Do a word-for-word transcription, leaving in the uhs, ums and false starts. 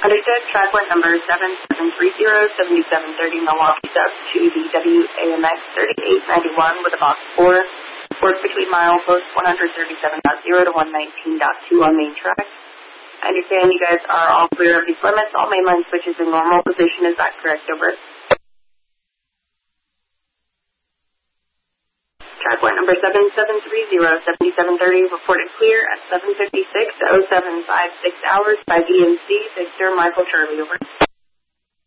Understood. Track point number seven seven three zero, seven seven three zero Milwaukee up to the W A M X thirty-eight ninety-one with a box four. Work between milepost one thirty-seven point zero to one nineteen point two on main track. I understand you guys are all clear of these limits. All mainline switches in normal position. Is that correct? Over. Track point number seven seven three zero, seven seven three zero reported clear at seven fifty-six oh seven fifty-six hours by D N C Victor Michael Charlie. Over.